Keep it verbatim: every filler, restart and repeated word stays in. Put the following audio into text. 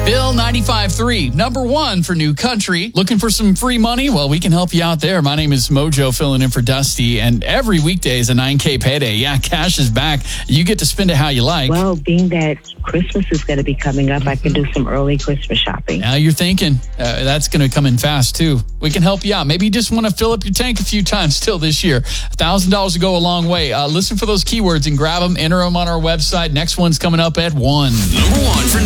Bill ninety-five three, number one for New Country. Looking for some free money? Well, we can help you out there. My name is Mojo, filling in for Dusty, and every weekday is a nine K payday. Yeah, cash is back. You get to spend it how you like. Well, being that Christmas is going to be coming up, I can do some early Christmas shopping. Now you're thinking, uh, that's going to come in fast, too. We can help you out. Maybe you just want to fill up your tank a few times still this year. one thousand dollars will go a long way. Uh, listen for those keywords and grab them, enter them on our website. Next one's coming up at one. Number one for